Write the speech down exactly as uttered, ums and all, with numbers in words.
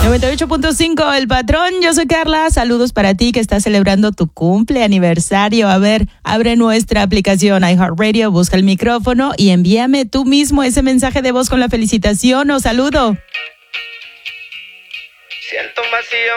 noventa y ocho punto cinco, El Patrón. Yo soy Carla. Saludos para ti que estás celebrando tu cumple aniversario. A ver, abre nuestra aplicación iHeartRadio, busca el micrófono y envíame tú mismo ese mensaje de voz con la felicitación o saludo. Siento un vacío